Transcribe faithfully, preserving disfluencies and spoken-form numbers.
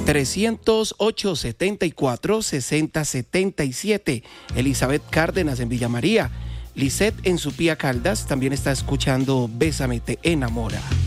trescientos ocho, setenta y cuatro, sesenta setenta y siete. Elizabeth Cárdenas en Villa María. Lisette en Supía Caldas también está escuchando Bésame te enamora.